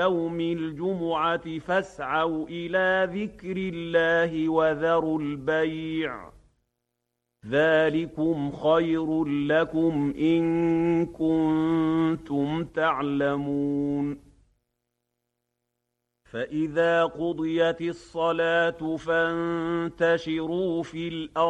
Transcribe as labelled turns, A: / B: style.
A: يوم الجمعة فاسعوا إلى ذكر الله وذروا البيع ذلكم خير لكم إن كنتم تعلمون فإذا قضيت الصلاة فانتشروا في الأرض